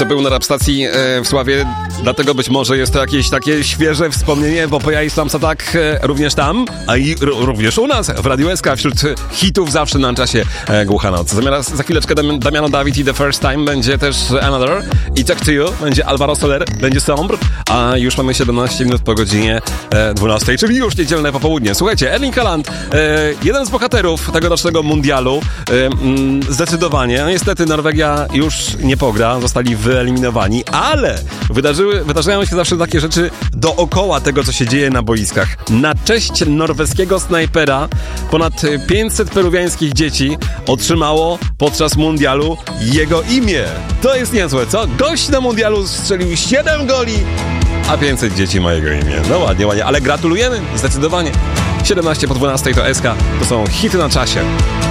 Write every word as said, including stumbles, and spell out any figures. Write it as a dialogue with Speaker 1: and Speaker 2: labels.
Speaker 1: to był na Rapstacji e, w Sławie, dlatego być może jest to jakieś takie świeże wspomnienie, bo po ja Islam Attack e, również tam, a i r- również u nas w Radiu S K wśród hitów zawsze na czasie e, Głucha Noc. Zamiast za chwileczkę Dam- Damiano David i The First Time będzie też Another i Talk to You, będzie Alvaro Soler, będzie Sombre, a już mamy siedemnaście minut po godzinie e, dwunastej, czyli już niedzielne popołudnie. Słuchajcie, Erling Haaland, e, jeden z bohaterów tegorocznego mundialu, e, mm, zdecydowanie, no niestety Norwegia już nie pogra, zostali wyeliminowani, ale wydarzyły, wydarzają się zawsze takie rzeczy dookoła tego, co się dzieje na boiskach. Na cześć norweskiego snajpera ponad pięćset peruwiańskich dzieci otrzymało podczas mundialu jego imię. To jest niezłe, co? Gość na mundialu strzelił siedem goli, a pięćset dzieci ma jego imię. No ładnie, ładnie, ale gratulujemy, zdecydowanie. siedemnaście po dwunastej to S K, to są hity na czasie.